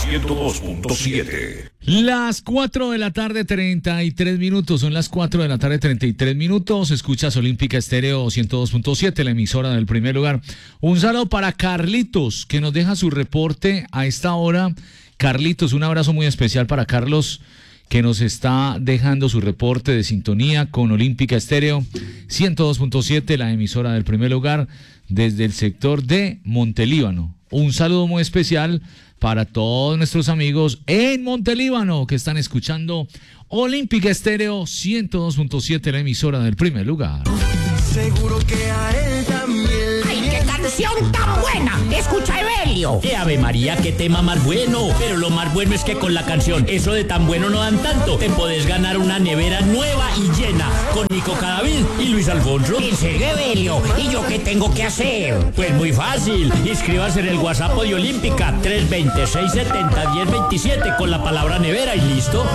102.7. Las 4 de la tarde, 33 minutos. Son las 4 de la tarde, 33 minutos. Escuchas Olímpica Estéreo 102.7, la emisora del primer lugar. Un saludo para Carlitos, que nos deja su reporte a esta hora. Carlitos, un abrazo muy especial para Carlos, que nos está dejando su reporte de sintonía con Olímpica Estéreo 102.7, la emisora del primer lugar, desde el sector de Montelíbano. Un saludo muy especial para todos nuestros amigos en Montelíbano que están escuchando Olímpica Estéreo 102.7, la emisora del primer lugar. Seguro que a él también. ¡Ay, qué canción tan buena! ¡Escucha, Evelio! ¡Qué Ave María, qué tema más bueno! Pero lo más bueno es que con la canción Eso de tan bueno no dan tanto, te podés ganar una nevera nueva y llena con Nico Cadavid y Luis Alfonso. ¿En serio, Evelio? ¿Y yo qué tengo que hacer? Pues muy fácil, inscríbase en el WhatsApp de Olímpica 320-670-1027 con la palabra nevera y listo.